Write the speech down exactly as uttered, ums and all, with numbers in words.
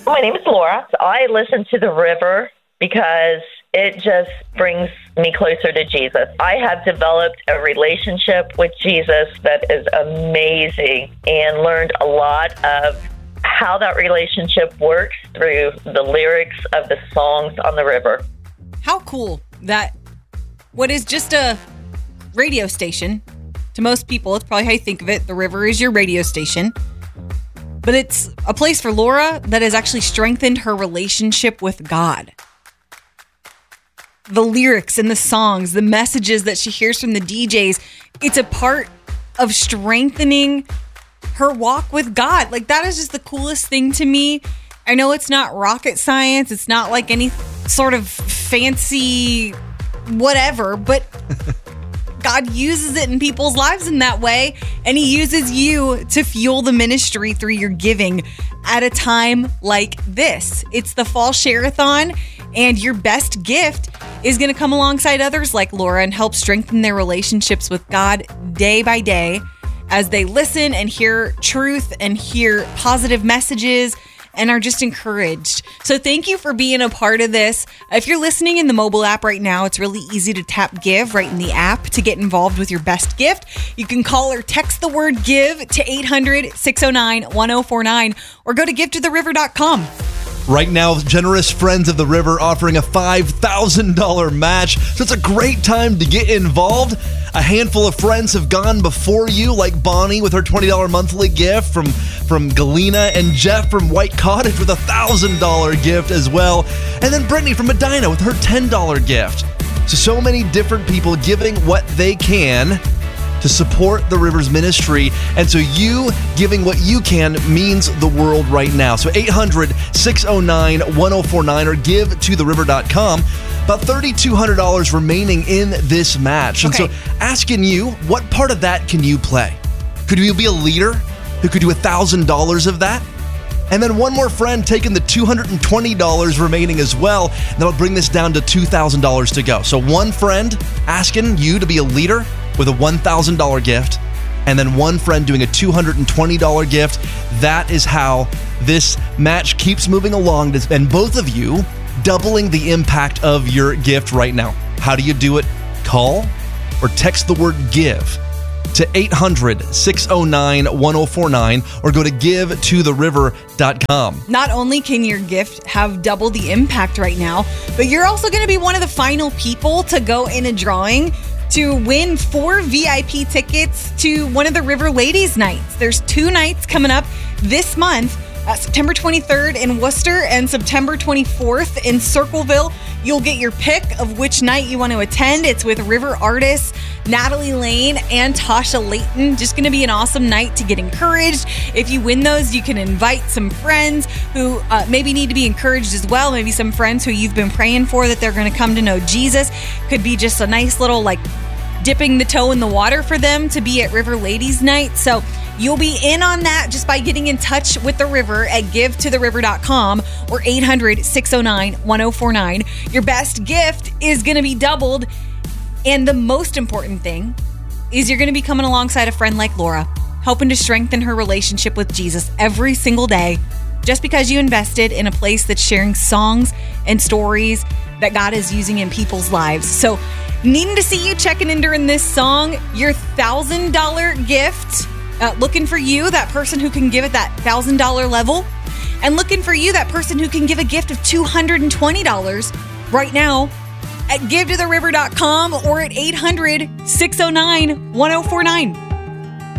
My name is Laura. I listen to The River because it just brings me closer to Jesus. I have developed a relationship with Jesus that is amazing and learned a lot of how that relationship works through the lyrics of the songs on The River. How cool that what is just a radio station, to most people, it's probably how you think of it. The River is your radio station. But it's a place for Laura that has actually strengthened her relationship with God. The lyrics and the songs, the messages that she hears from the D Js, it's a part of strengthening her walk with God. Like, that is just the coolest thing to me. I know it's not rocket science. It's not like any sort of fancy whatever, but God uses it in people's lives in that way, and he uses you to fuel the ministry through your giving at a time like this. It's the Fall Share-a-thon, and your best gift is going to come alongside others like Laura and help strengthen their relationships with God day by day as they listen and hear truth and hear positive messages and are just encouraged. So thank you for being a part of this. If you're listening in the mobile app right now, it's really easy to tap give right in the app to get involved with your best gift. You can call or text the word give to eight hundred, six oh nine, one oh four nine or go to give to the river dot com. Right now, generous Friends of the River offering a five thousand dollars match. So it's a great time to get involved. A handful of friends have gone before you, like Bonnie with her twenty dollars monthly gift from, from Galena, and Jeff from White Cottage with a one thousand dollars gift as well. And then Brittany from Medina with her ten dollars gift. So, so many different people giving what they can to support the River's ministry. And so you giving what you can means the world right now. So eight hundred, six oh nine, one oh four nine or give to the river dot com. About three thousand two hundred dollars remaining in this match. And Okay. so asking you, what part of that can you play? Could you be a leader who could do one thousand dollars of that? And then one more friend taking the two hundred twenty dollars remaining as well. And that'll bring this down to two thousand dollars to go. So one friend asking you to be a leader with a one thousand dollars gift, and then one friend doing a two hundred twenty dollars gift. That is how this match keeps moving along. And both of you doubling the impact of your gift right now. How do you do it? Call or text the word give to eight hundred, six oh nine, one oh four nine or go to give to the river dot com. Not only can your gift have double the impact right now, but you're also going to be one of the final people to go in a drawing to win four V I P tickets to one of the River Ladies Nights. There's two nights coming up this month, uh, September twenty-third in Worcester and September twenty-fourth in Circleville. You'll get your pick of which night you want to attend. It's with River artists Natalie Lane and Tasha Layton. Just going to be an awesome night to get encouraged. If you win those, you can invite some friends who uh, maybe need to be encouraged as well. Maybe some friends who you've been praying for that they're going to come to know Jesus. Could be just a nice little like dipping the toe in the water for them to be at River Ladies Night. So you'll be in on that just by getting in touch with the River at give to the river dot com or eight hundred, six oh nine, one oh four nine. Your best gift is going to be doubled. And the most important thing is you're going to be coming alongside a friend like Laura, helping to strengthen her relationship with Jesus every single day, just because you invested in a place that's sharing songs and stories that God is using in people's lives. So needing to see you checking in during this song, your one thousand dollars gift, uh, looking for you, that person who can give at that one thousand dollars level, and looking for you, that person who can give a gift of two hundred twenty dollars right now at give to the river dot com or at eight hundred, six oh nine, one oh four nine.